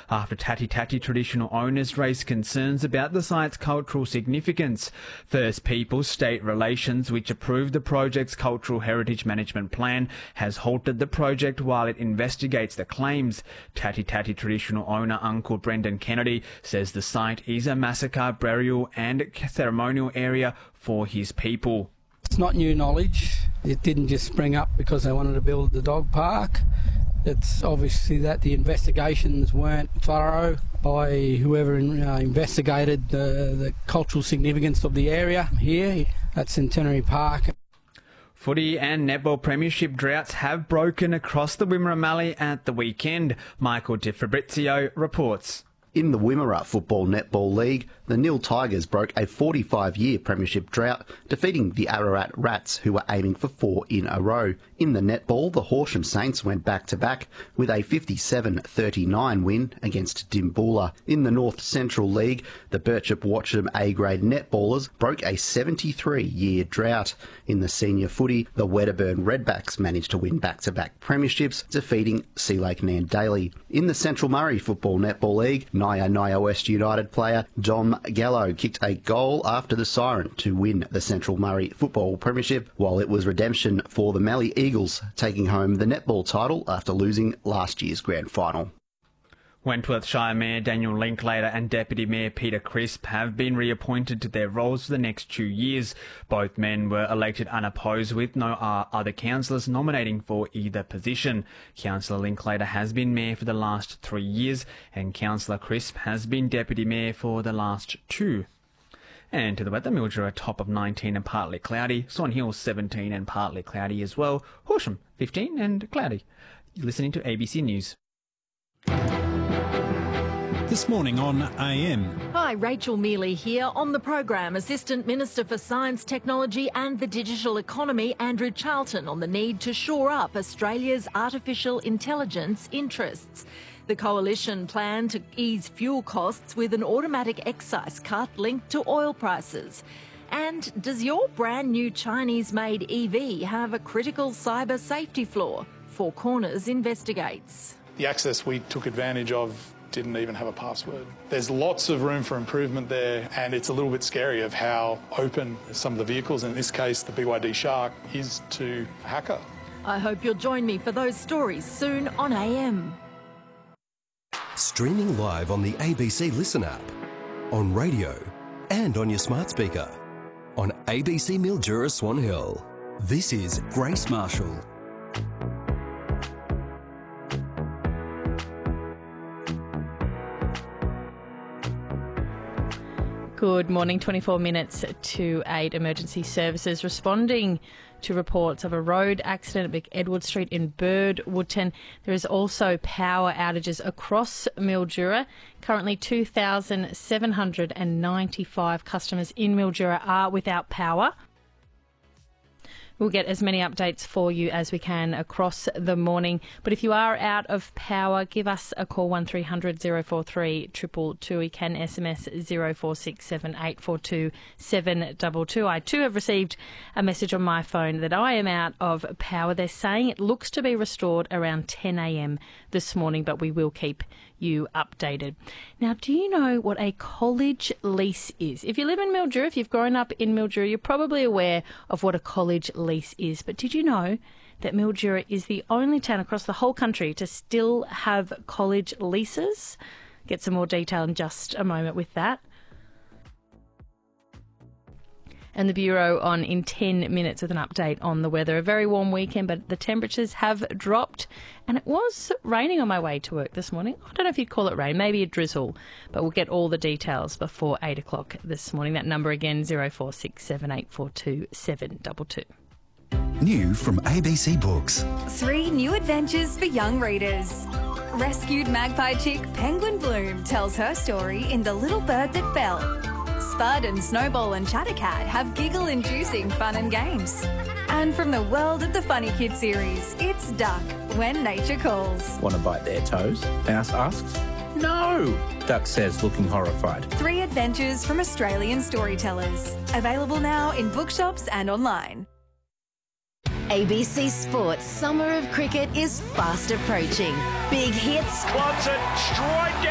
after Tati Tati traditional owners raised concerns about the site's cultural significance. First Peoples State Relations, which approved the project's cultural heritage management plan, has halted the project while it investigates the claims. Tati Tati traditional owner Uncle Brendan Kennedy says the site is a massacre, burial and ceremonial area for his people. It's not new knowledge. It didn't just spring up because they wanted to build the dog park. It's obviously that the investigations weren't thorough by whoever investigated the cultural significance of the area here at Centenary Park. Footy and netball premiership droughts have broken across the Wimmera Mallee at the weekend. Michael Di Fabrizio reports. In the Wimmera Football Netball League, the Nil Tigers broke a 45-year premiership drought, defeating the Ararat Rats, who were aiming for 4 in a row. In the netball, the Horsham Saints went back-to-back with a 57-39 win against Dimboola. In the North Central League, the Birchip Watcham A-grade netballers broke a 73-year drought. In the senior footy, the Wedderburn Redbacks managed to win back-to-back premierships, defeating Sea Lake Nandaly. In the Central Murray Football Netball League, Naya West United player Dom Gallo kicked a goal after the siren to win the Central Murray Football Premiership, while it was redemption for the Mallee Eagles, taking home the netball title after losing last year's grand final. Wentworth Shire Mayor Daniel Linklater and Deputy Mayor Peter Crisp have been reappointed to their roles for the next 2 years. Both men were elected unopposed, with no other councillors nominating for either position. Councillor Linklater has been mayor for the last 3 years and Councillor Crisp has been Deputy Mayor for the last 2. And to the weather, Mildura top of 19 and partly cloudy. Swan Hill 17 and partly cloudy as well. Horsham 15 and cloudy. You're listening to ABC News. This morning on AM. Hi, Rachel Mealy here. On the program, Assistant Minister for Science, Technology and the Digital Economy, Andrew Charlton, on the need to shore up Australia's artificial intelligence interests. The Coalition plan to ease fuel costs with an automatic excise cut linked to oil prices. And does your brand new Chinese-made EV have a critical cyber safety flaw? Four Corners investigates. The access we took advantage of didn't even have a password. There's lots of room for improvement there, and it's a little bit scary of how open some of the vehicles, in this case the BYD Shark, is to a hacker. I hope you'll join me for those stories soon on AM. Streaming live on the ABC Listen app, on radio and on your smart speaker. On ABC Mildura Swan Hill. This is Grace Marshall. Good morning. 24 minutes to 8. Emergency services responding to reports of a road accident at McEdward Street in Birdwoodton. There is also power outages across Mildura. Currently 2,795 customers in Mildura are without power. We'll get as many updates for you as we can across the morning. But if you are out of power, give us a call, 1300 043 222. You can SMS 0467 842 722. I too have received a message on my phone that I am out of power. They're saying it looks to be restored around 10 a.m. this morning, but we will keep you updated. Now, do you know what a college lease is? If you live in Mildura, if you've grown up in Mildura, you're probably aware of what a college lease is. But did you know that Mildura is the only town across the whole country to still have college leases? Get some more detail in just a moment with that. And the Bureau on in 10 minutes with an update on the weather. A very warm weekend, but the temperatures have dropped. And it was raining on my way to work this morning. I don't know if you'd call it rain, maybe a drizzle. But we'll get all the details before 8 o'clock this morning. That number again, 0467 842 722. New from ABC Books. 3 new adventures for young readers. Rescued magpie chick Penguin Bloom tells her story in The Little Bird That Fell. Spud and Snowball and Chattercat have giggle-inducing fun and games. And from the world of the Funny Kid series, it's Duck, When Nature Calls. Want to bite their toes? Mouse asks. No, Duck says, looking horrified. 3 adventures from Australian storytellers. Available now in bookshops and online. ABC Sports Summer of Cricket is fast approaching. Big hits. Watson, strike